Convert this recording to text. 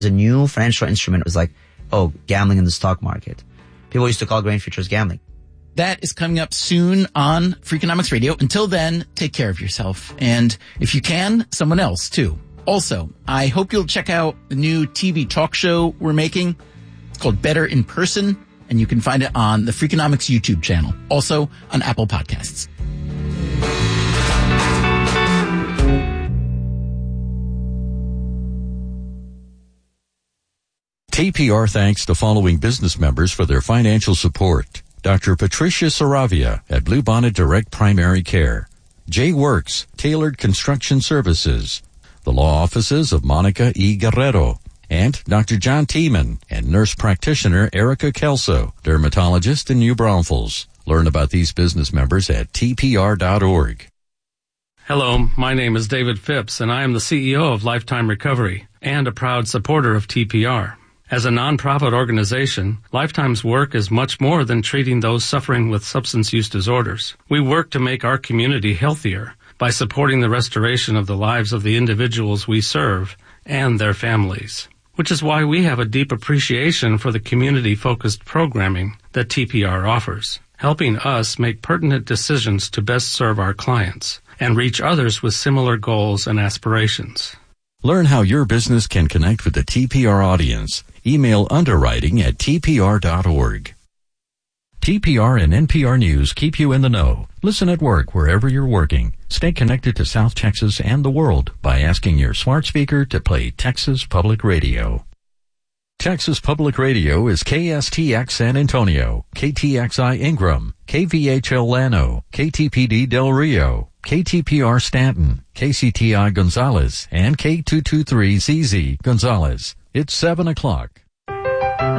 a new financial instrument. It was like, oh, gambling in the stock market. People used to call grain futures gambling. That is coming up soon on Freakonomics Radio. Until then, take care of yourself. And if you can, someone else too. Also, I hope you'll check out the new TV talk show we're making. It's called Better in Person, and you can find it on the Freakonomics YouTube channel. Also on Apple Podcasts. TPR thanks the following business members for their financial support. Dr. Patricia Saravia at Bluebonnet Direct Primary Care. J Works, Tailored Construction Services. The law offices of Monica E. Guerrero. And Dr. John Tiemann and nurse practitioner Erica Kelso, dermatologist in New Braunfels. Learn about these business members at tpr.org. Hello, my name is David Phipps, and I am the CEO of Lifetime Recovery and a proud supporter of TPR. As a nonprofit organization, Lifetime's work is much more than treating those suffering with substance use disorders. We work to make our community healthier by supporting the restoration of the lives of the individuals we serve and their families, which is why we have a deep appreciation for the community-focused programming that TPR offers, helping us make pertinent decisions to best serve our clients and reach others with similar goals and aspirations. Learn how your business can connect with the TPR audience. Email underwriting@tpr.org. TPR and NPR News keep you in the know. Listen at work wherever you're working. Stay connected to South Texas and the world by asking your smart speaker to play Texas Public Radio. Texas Public Radio is KSTX San Antonio, KTXI Ingram, KVHL Llano, KTPD Del Rio, KTPR Stanton, KCTI Gonzales, and K223ZZ Gonzales. It's 7 o'clock.